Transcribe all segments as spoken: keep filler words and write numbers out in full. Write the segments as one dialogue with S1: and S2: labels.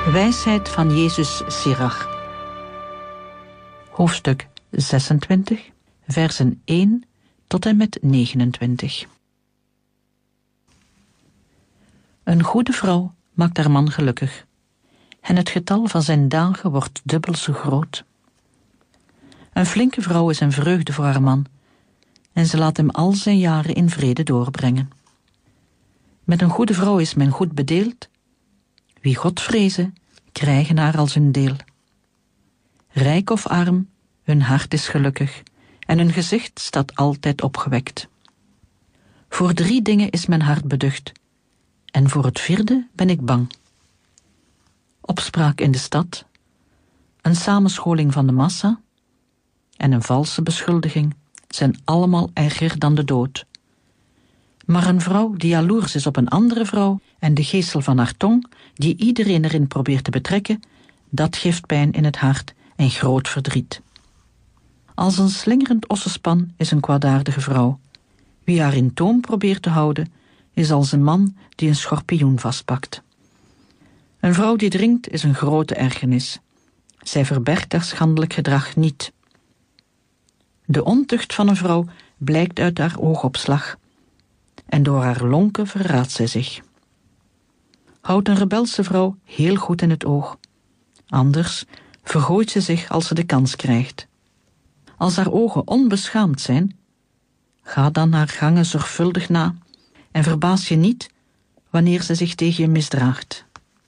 S1: Wijsheid van Jezus Sirach. Hoofdstuk zesentwintig, versen één tot en met negenentwintig. Een goede vrouw maakt haar man gelukkig, en het getal van zijn dagen wordt dubbel zo groot. Een flinke vrouw is een vreugde voor haar man, en ze laat hem al zijn jaren in vrede doorbrengen. Met een goede vrouw is men goed bedeeld. Wie God vrezen, krijgen haar als hun deel. Rijk of arm, hun hart is gelukkig, en hun gezicht staat altijd opgewekt. Voor drie dingen is mijn hart beducht, en voor het vierde ben ik bang. Opspraak in de stad, een samenscholing van de massa en een valse beschuldiging zijn allemaal erger dan de dood. Maar een vrouw die jaloers is op een andere vrouw en de geestel van haar tong, die iedereen erin probeert te betrekken, dat geeft pijn in het hart en groot verdriet. Als een slingerend ossenspan is een kwaadaardige vrouw. Wie haar in toom probeert te houden, is als een man die een schorpioen vastpakt. Een vrouw die drinkt is een grote ergernis. Zij verbergt haar schandelijk gedrag niet. De ontucht van een vrouw blijkt uit haar oogopslag, en door haar lonken verraadt zij zich. Houdt een rebelse vrouw heel goed in het oog. Anders vergooit ze zich als ze de kans krijgt. Als haar ogen onbeschaamd zijn, ga dan haar gangen zorgvuldig na en verbaas je niet wanneer ze zich tegen je misdraagt.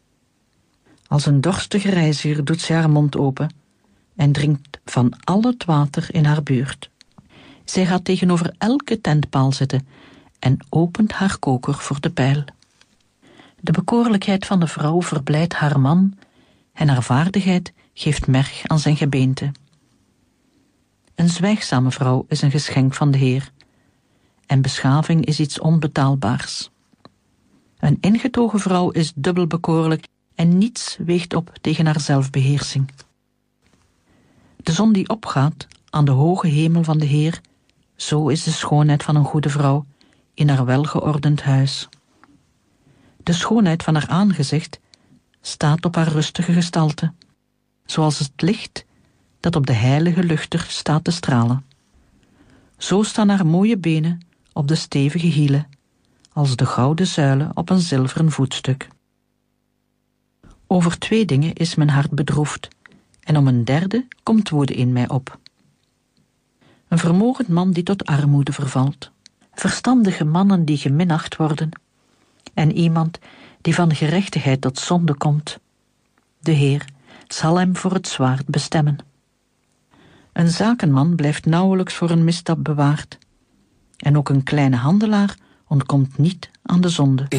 S1: Als een dorstige reiziger doet ze haar mond open en drinkt van al het water in haar buurt. Zij gaat tegenover elke tentpaal zitten en opent haar koker voor de pijl. De bekoorlijkheid van de vrouw verblijdt haar man en haar vaardigheid geeft merg aan zijn gebeente. Een zwijgzame vrouw is een geschenk van de Heer en beschaving is iets onbetaalbaars. Een ingetogen vrouw is dubbel bekoorlijk en niets weegt op tegen haar zelfbeheersing. De zon die opgaat aan de hoge hemel van de Heer, zo is de schoonheid van een goede vrouw in haar welgeordend huis. De schoonheid van haar aangezicht staat op haar rustige gestalte, zoals het licht dat op de heilige luchter staat te stralen. Zo staan haar mooie benen op de stevige hielen, als de gouden zuilen op een zilveren voetstuk. Over twee dingen is mijn hart bedroefd, en om een derde komt woede in mij op. Een vermogend man die tot armoede vervalt, verstandige mannen die geminacht worden, en iemand die van gerechtigheid tot zonde komt. De Heer zal hem voor het zwaard bestemmen. Een zakenman blijft nauwelijks voor een misstap bewaard, en ook een kleine handelaar ontkomt niet aan de zonde.